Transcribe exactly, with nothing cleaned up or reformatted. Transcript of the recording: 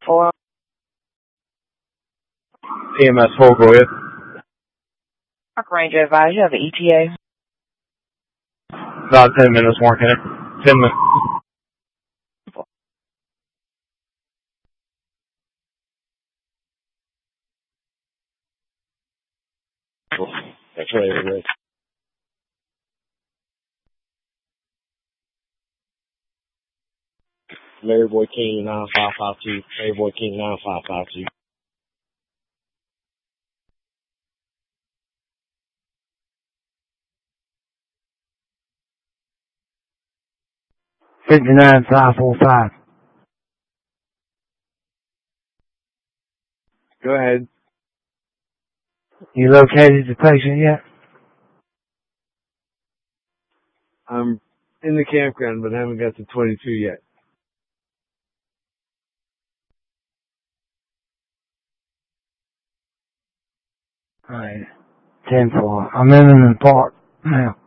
four. P M S four, go ahead. Park Ranger advise you have an E T A. About ten minutes working it. Ten minutes. That's right, it is. Larry Boy King nine five five two. Larry Boy King nine five five two. fifty-nine five four five. Go ahead. You located the patient yet? I'm in the campground, but haven't got to twenty-two yet. Alright. ten four. I'm in the park now.